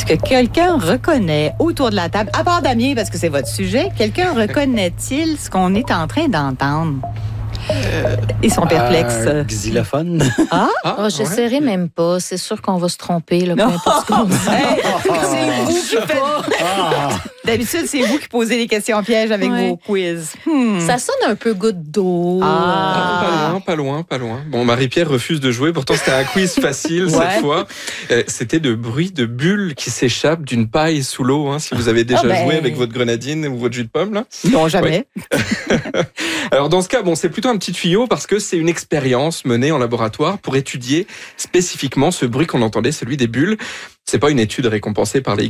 Est-ce que quelqu'un reconnaît autour de la table, à part Damien, parce que c'est votre sujet, quelqu'un reconnaît-il ce qu'on est en train d'entendre? Ils sont perplexes. Xylophone. Je n'essaierai même pas. C'est sûr qu'on va se tromper. Là, peu importe ce qu'on dit. C'est vous qui faites... D'habitude, c'est vous qui posez les questions pièges avec vos quiz. Ça sonne un peu goutte d'eau. Pas loin. Bon, Marie-Pierre refuse de jouer. Pourtant, c'était un quiz facile cette fois. C'était de bruit de bulles qui s'échappent d'une paille sous l'eau. Hein, si vous avez déjà joué avec votre grenadine ou votre jus de pomme. Là. Non, jamais. Alors, dans ce cas, c'est plutôt un petit tuyau parce que c'est une expérience menée en laboratoire pour étudier spécifiquement ce bruit qu'on entendait, celui des bulles. C'est pas une étude récompensée par les